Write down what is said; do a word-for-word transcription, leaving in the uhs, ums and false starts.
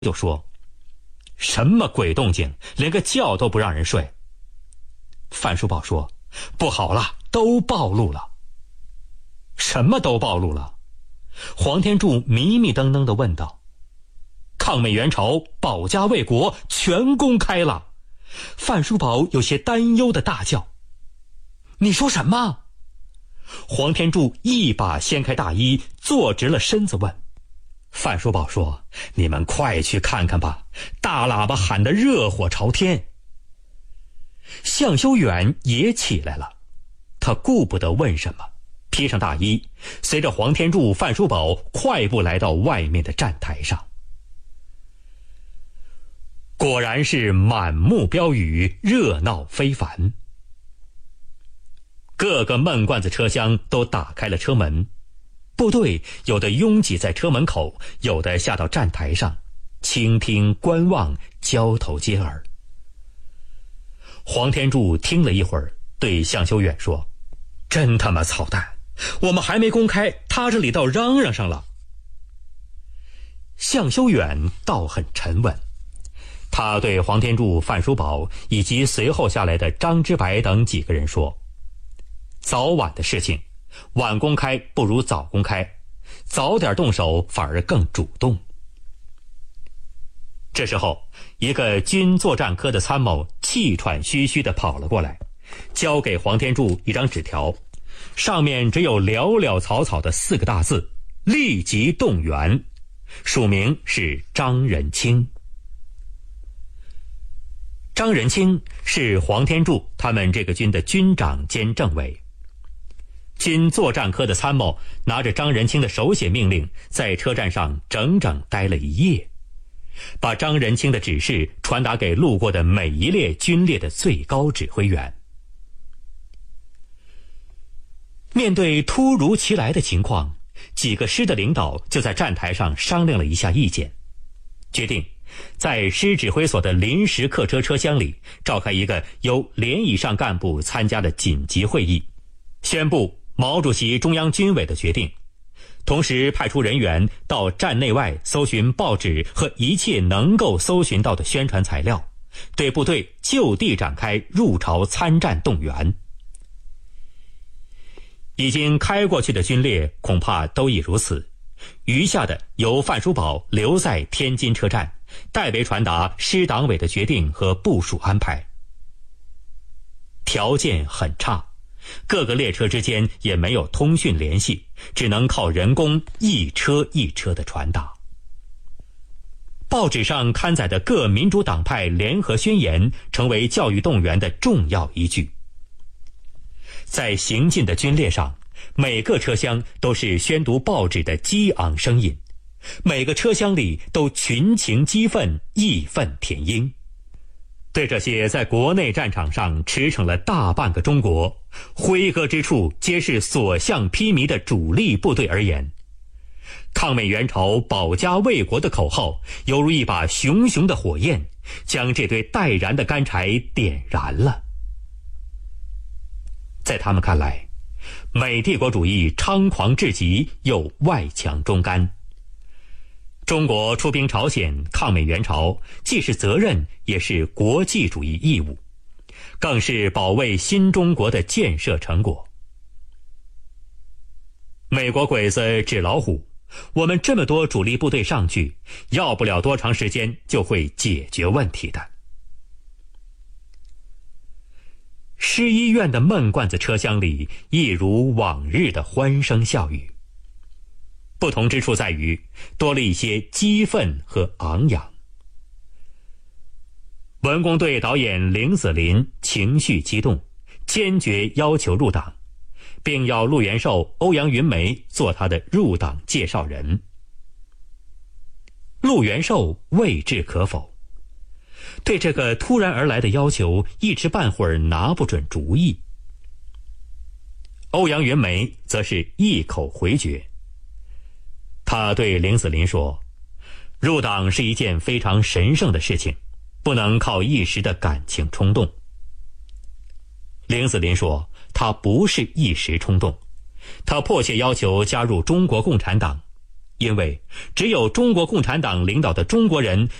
就说：“什么鬼动静，连个觉都不让人睡。”范书宝说：“不好了，都暴露了。”什么都暴露了？黄天柱迷迷瞪瞪地问道。抗美援朝，保家卫国，全公开了。范书宝有些担忧地大叫：“你说什么？”黄天柱一把掀开大衣，坐直了身子问。范书宝说：“你们快去看看吧，大喇叭喊得热火朝天。”向修远也起来了，他顾不得问什么，披上大衣，随着黄天柱、范书宝快步来到外面的站台上。果然是满目标语，热闹非凡。各个闷罐子车厢都打开了车门，部队有的拥挤在车门口，有的下到站台上，倾听观望，交头接耳。黄天柱听了一会儿，对向修远说：“真他妈操蛋，我们还没公开，他这里倒嚷嚷上了。”向修远倒很沉稳，他对黄天柱、范书宝以及随后下来的张之白等几个人说：“早晚的事情，晚公开不如早公开，早点动手反而更主动。”这时候，一个军作战科的参谋气喘吁吁地跑了过来，交给黄天柱一张纸条，上面只有寥寥草草的四个大字：“立即动员”，署名是张仁清。张仁清是黄天柱他们这个军的军长兼政委。军作战科的参谋拿着张仁清的手写命令，在车站上整整待了一夜，把张仁清的指示传达给路过的每一列军列的最高指挥员。面对突如其来的情况，几个师的领导就在站台上商量了一下意见，决定在师指挥所的临时客车车厢里召开一个由连以上干部参加的紧急会议，宣布毛主席中央军委的决定，同时派出人员到站内外搜寻报纸和一切能够搜寻到的宣传材料，对部队就地展开入朝参战动员。已经开过去的军列恐怕都已如此，余下的由范书宝留在天津车站，代为传达师党委的决定和部署安排。条件很差，各个列车之间也没有通讯联系，只能靠人工一车一车的传达。报纸上刊载的各民主党派联合宣言成为教育动员的重要依据。在行进的军列上，每个车厢都是宣读报纸的激昂声音，每个车厢里都群情激愤，义愤填膺。对这些在国内战场上驰骋了大半个中国，挥戈之处皆是所向披靡的主力部队而言，抗美援朝、保家卫国的口号犹如一把熊熊的火焰，将这堆待燃的干柴点燃了。在他们看来，美帝国主义猖狂至极，又外强中干。中国出兵朝鲜抗美援朝，既是责任，也是国际主义义务，更是保卫新中国的建设成果。美国鬼子纸老虎，我们这么多主力部队上去，要不了多长时间就会解决问题的。师医院的闷罐子车厢里一如往日的欢声笑语，不同之处在于多了一些激愤和昂扬。文工队导演凌子霖情绪激动，坚决要求入党，并要陆元寿、欧阳云梅做他的入党介绍人。陆元寿未置可否，对这个突然而来的要求一时半会儿拿不准主意。欧阳云梅则是一口回绝。他对凌子霖说：“入党是一件非常神圣的事情，不能靠一时的感情冲动。”凌子霖说：“他不是一时冲动，他迫切要求加入中国共产党， 因为只有中国共产党领导的中国人